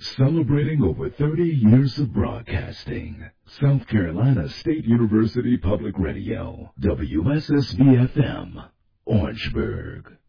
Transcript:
Celebrating over 30 years of broadcasting. South Carolina State University Public Radio, WSSB-FM, Orangeburg.